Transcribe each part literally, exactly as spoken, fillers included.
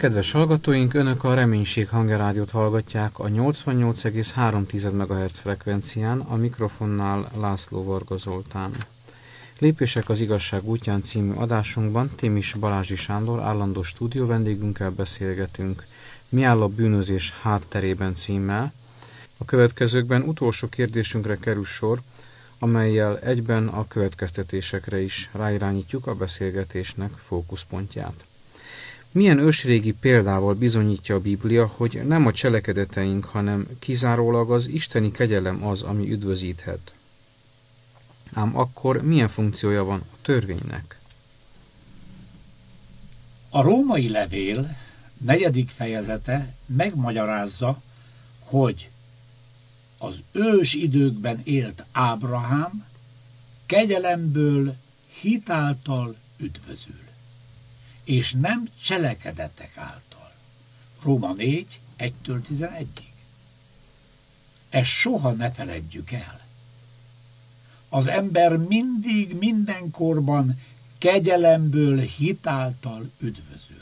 Kedves hallgatóink, Önök a Reménység Hangja-rádiót hallgatják a nyolcvannyolc egész három megahertz frekvencián, a mikrofonnál László Varga Zoltán. Lépések az igazság útján című adásunkban Témis Balázsi Sándor állandó stúdió vendégünkkel beszélgetünk. Mi áll a bűnözés hátterében címmel. A következőkben utolsó kérdésünkre kerül sor, amellyel egyben a következtetésekre is ráirányítjuk a beszélgetésnek fókuszpontját. Milyen ősrégi példával bizonyítja a Biblia, hogy nem a cselekedeteink, hanem kizárólag az isteni kegyelem az, ami üdvözíthet? Ám akkor milyen funkciója van a törvénynek? A római levél negyedik fejezete megmagyarázza, hogy az ős időkben élt Ábrahám kegyelemből hit által üdvözül, és nem cselekedetek által. Róma négy, egytől tizenegyig. Ezt soha ne feledjük el. Az ember mindig, mindenkorban kegyelemből hit által üdvözül.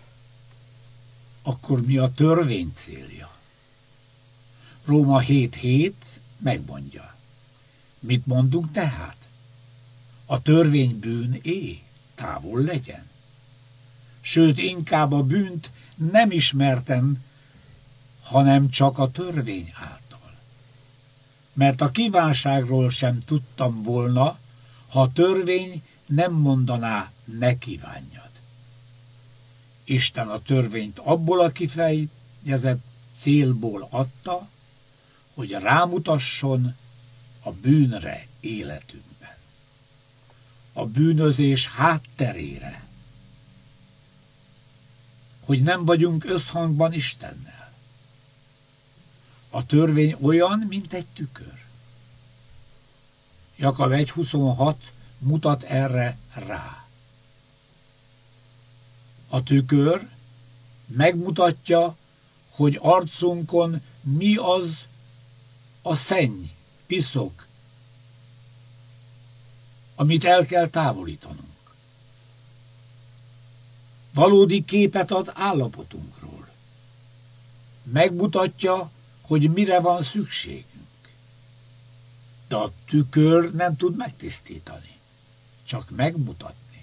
Akkor mi a törvény célja? Róma hét hét megmondja. Mit mondunk tehát? A törvény bűn é, távol legyen. Sőt, inkább a bűnt nem ismertem, hanem csak a törvény által. Mert a kívánságról sem tudtam volna, ha a törvény nem mondaná, ne kívánjad. Isten a törvényt abból a kifejezett célból adta, hogy rámutasson a bűnre életünkben. A bűnözés hátterére, hogy nem vagyunk összhangban Istennel. A törvény olyan, mint egy tükör. Jakab egy huszonhat mutat erre rá. A tükör megmutatja, hogy arcunkon mi az a szenny, piszok, amit el kell távolítanunk. Valódi képet ad állapotunkról. Megmutatja, hogy mire van szükségünk. De a tükör nem tud megtisztítani, csak megmutatni.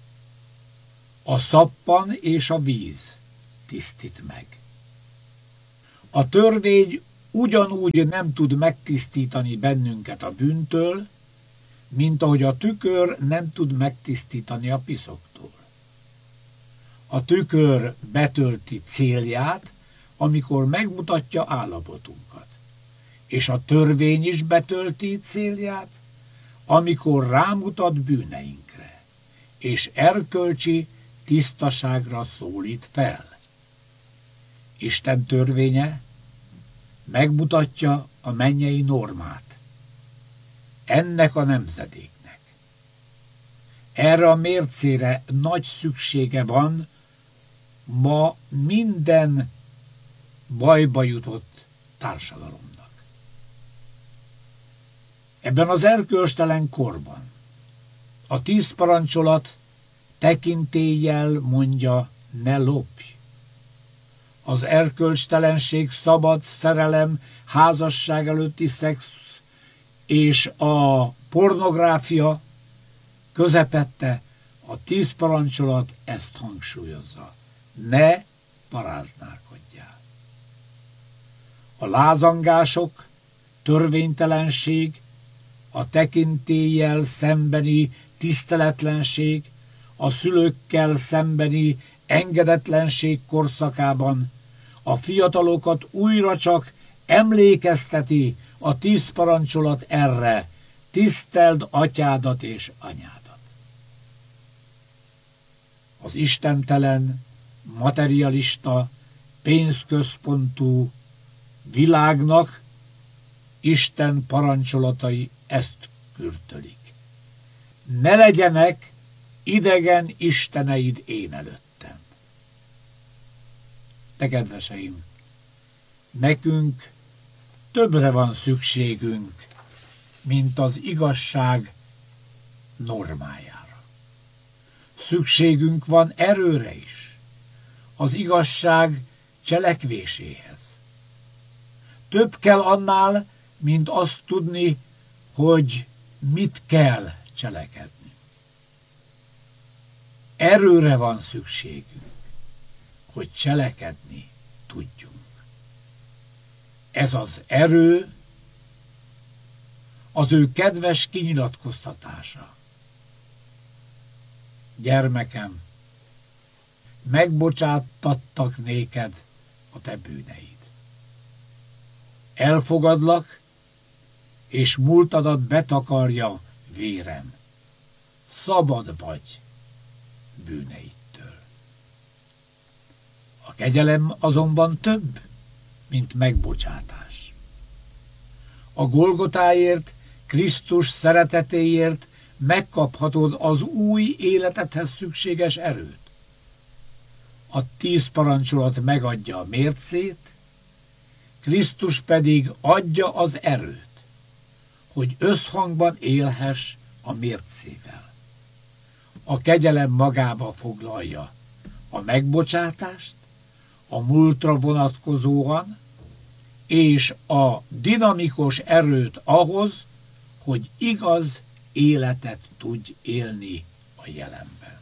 A szappan és a víz tisztít meg. A törvény ugyanúgy nem tud megtisztítani bennünket a bűntől, mint ahogy a tükör nem tud megtisztítani a piszoktól. A tükör betölti célját, amikor megmutatja állapotunkat, és a törvény is betölti célját, amikor rámutat bűneinkre, és erkölcsi tisztaságra szólít fel. Isten törvénye megmutatja a mennyei normát ennek a nemzedéknek. Erre a mércére nagy szüksége van ma minden bajba jutott társadalomnak. Ebben az erkölcstelen korban a tíz parancsolat tekintéllyel mondja, ne lopj. Az erkölcstelenség, szabad szerelem, házasság előtti szex és a pornográfia közepette a tíz parancsolat ezt hangsúlyozza. Ne paráználkodjál. A lázangások, törvénytelenség, a tekintéllyel szembeni tiszteletlenség, a szülőkkel szembeni engedetlenség korszakában a fiatalokat újra csak emlékezteti a tíz parancsolat erre: tiszteld atyádat és anyádat. Az istentelen, materialista, pénzközpontú világnak Isten parancsolatai ezt kürtölik. Ne legyenek idegen isteneid én előttem. De kedveseim, nekünk többre van szükségünk, mint az igazság normájára. Szükségünk van erőre is. az igazság cselekvéséhez. Több kell annál, mint azt tudni, hogy mit kell cselekedni. Erőre van szükségünk, hogy cselekedni tudjunk. Ez az erő az ő kedves kinyilatkoztatása. Gyermekem, megbocsátattak néked a te bűneid. Elfogadlak, és múltadat betakarja vérem. Szabad vagy bűneidtől. A kegyelem azonban több, mint megbocsátás. A Golgotáért, Krisztus szeretetéért megkaphatod az új életedhez szükséges erőt. A tíz parancsolat megadja a mércét, Krisztus pedig adja az erőt, hogy összhangban élhess a mércével. A kegyelem magába foglalja a megbocsátást, a múltra vonatkozóan, és a dinamikus erőt ahhoz, hogy igaz életet tudj élni a jelenben.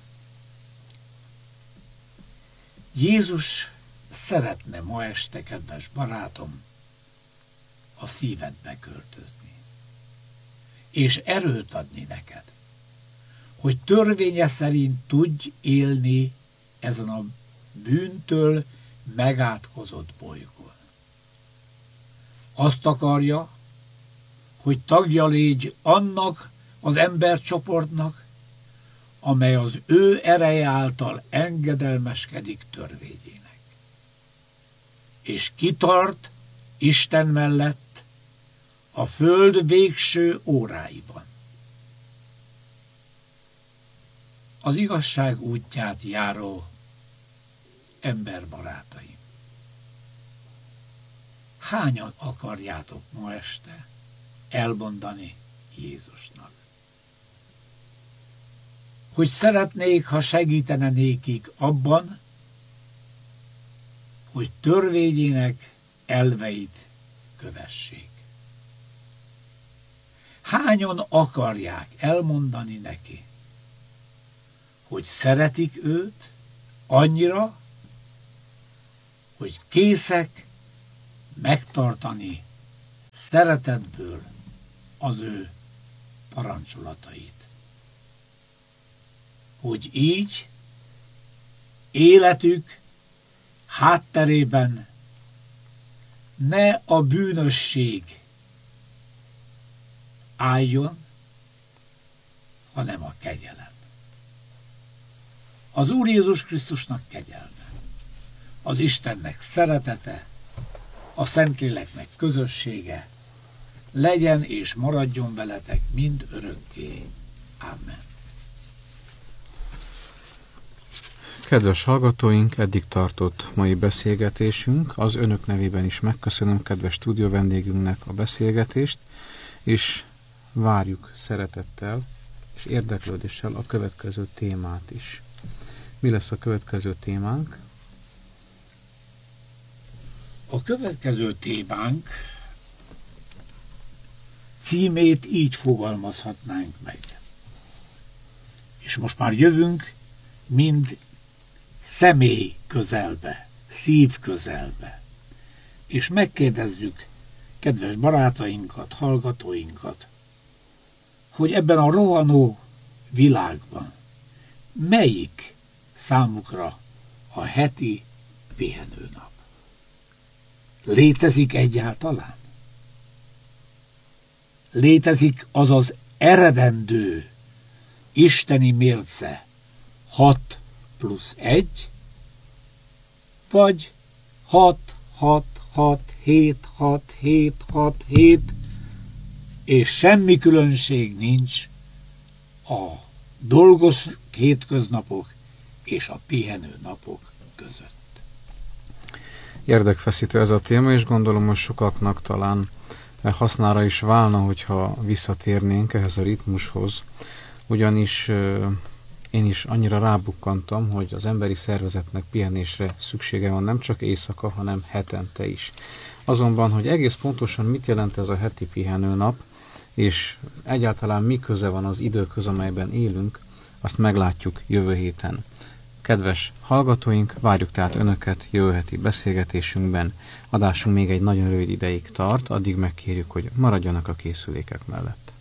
Jézus szeretne ma este, kedves barátom, a szívedbe költözni, és erőt adni neked, hogy törvénye szerint tudj élni ezen a bűntől megátkozott bolygón. Azt akarja, hogy tagja légy annak az embercsoportnak, amely az ő ereje által engedelmeskedik törvényének, és kitart Isten mellett a föld végső óráiban. Az igazság útját járó emberbarátaim, hányan akarjátok ma este elmondani Jézusnak, hogy szeretnék, ha segítene nékik abban, hogy törvényének elveit kövessék? Hányan akarják elmondani neki, hogy szeretik őt annyira, hogy készek megtartani szeretetből az ő parancsolatait? Hogy így életük hátterében ne a bűnösség álljon, hanem a kegyelem. Az Úr Jézus Krisztusnak kegyelme, az Istennek szeretete, a Szentléleknek közössége legyen és maradjon veletek mind örökké. Amen. Kedves hallgatóink, eddig tartott mai beszélgetésünk. Az önök nevében is megköszönöm kedves stúdió vendégünknek a beszélgetést, és várjuk szeretettel és érdeklődéssel a következő témát is. Mi lesz a következő témánk? A következő témánk címét így fogalmazhatnánk meg. És most már jövünk mind személy közelbe, szív közelbe. És megkérdezzük kedves barátainkat, hallgatóinkat, hogy ebben a rohanó világban melyik számukra a heti pihenőnap? Létezik egyáltalán? Létezik az az eredendő isteni mérce hat plusz egy, vagy hat, hat, hat, hét, hat, hét, hat, hét, és semmi különbség nincs a dolgos hétköznapok és a pihenő napok között. Érdekfeszítő ez a téma, és gondolom, hogy sokaknak talán hasznára is válna, hogyha visszatérnénk ehhez a ritmushoz. Ugyanis én is annyira rábukkantam, hogy az emberi szervezetnek pihenésre szüksége van nem csak éjszaka, hanem hetente is. Azonban, hogy egész pontosan mit jelent ez a heti pihenőnap, és egyáltalán mi köze van az időkhöz, amelyben élünk, azt meglátjuk jövő héten. Kedves hallgatóink, várjuk tehát Önöket jövő heti beszélgetésünkben. Adásunk még egy nagyon rövid ideig tart, addig megkérjük, hogy maradjanak a készülékek mellett.